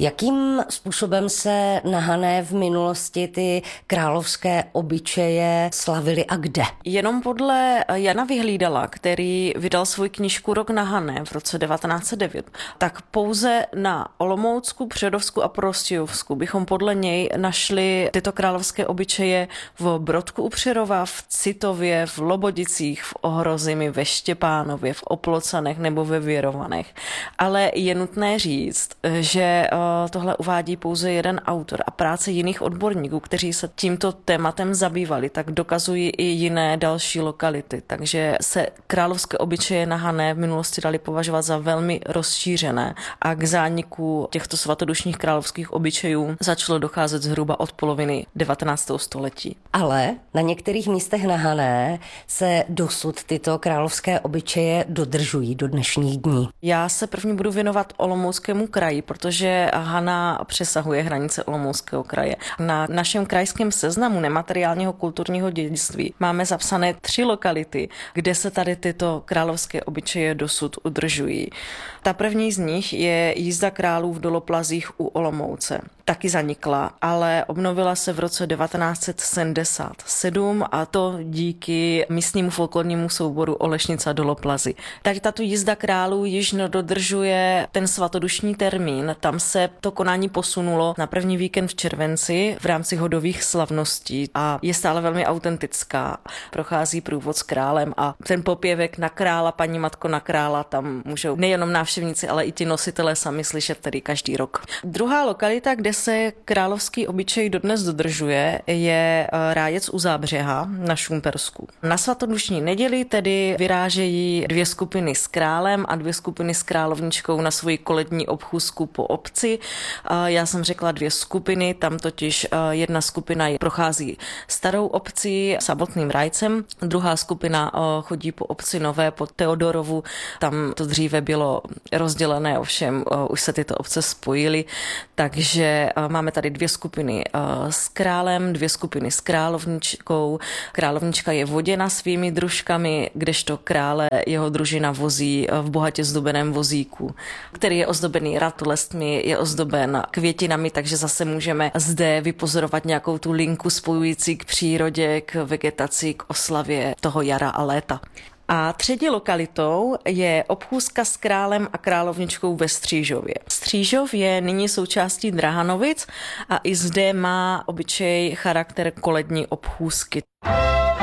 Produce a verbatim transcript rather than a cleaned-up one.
Jakým způsobem se na Hané v minulosti ty královské obyčeje slavily a kde? Jenom podle Jana Vyhlídala, který vydal svou knížku Rok na Hané v roce devatenáct set devět, tak pouze na Olomoucku, Přerovsku a Prostějovsku bychom podle něj našli tyto královské obyčeje v Brodku u Přerova, v Citově, v Lobodicích, v Ohrozimi, ve Štěpánově, v Oplocanech nebo ve Věrovanech. Ale je nutné říct, že tohle uvádí pouze jeden autor a práce jiných odborníků, kteří se tímto tématem zabývali, tak dokazují i jiné další lokality. Takže se královské obyčeje na Hané v minulosti dali považovat za velmi rozšířené a k zániku těchto svatodušních královských obyčejů začalo docházet zhruba od poloviny devatenáctého století. Ale na některých místech na Hané se dosud tyto královské obyčeje dodržují do dnešních dní. Já se první budu věnovat Olomouckému kraji, protože Hana přesahuje hranice Olomouckého kraje. Na našem krajském seznamu nemateriálního kulturního dědictví máme zapsané tři lokality, kde se tady tyto královské obyčeje dosud udržují. Ta první z nich je jízda králů v Doloplazích u Olomouce. Taky zanikla, ale obnovila se v roce devatenáct set sedmdesát sedm a to díky místnímu folklornímu souboru Olešnica Doloplazy. Tady tato jízda králů již nedodržuje ten svatodušní termín, tam se to konání posunulo na první víkend v červenci v rámci hodových slavností a je stále velmi autentická. Prochází průvod s králem a ten popěvek na krála, paní matko na krála, tam můžou nejenom návštěvníci, ale i ti nositelé sami slyšet tedy každý rok. Druhá lokalita, kde se královský obyčej dodnes dodržuje, je Rájec u Zábřeha na Šumpersku. Na svatodušní neděli tedy vyrážejí dvě skupiny s králem a dvě skupiny s královničkou na svoji kolední obchůzku po obci. Já jsem řekla dvě skupiny, tam totiž jedna skupina prochází starou obcí samotným Rájcem, druhá skupina chodí po obci Nové, po Teodorovu, tam to dříve bylo rozdělené, ovšem už se tyto obce spojily, takže máme tady dvě skupiny s králem, dvě skupiny s královničkou. Královnička je voděna svými družkami, kdežto krále jeho družina vozí v bohatě zdobeném vozíku, který je ozdobený ratolestmi, je ozdoben květinami, takže zase můžeme zde vypozorovat nějakou tu linku spojující k přírodě, k vegetaci, k oslavě toho jara a léta. A třetí lokalitou je obchůzka s králem a královničkou ve Střížově. Střížov je nyní součástí Drahanovic a i zde má obyčej charakter kolední obchůzky.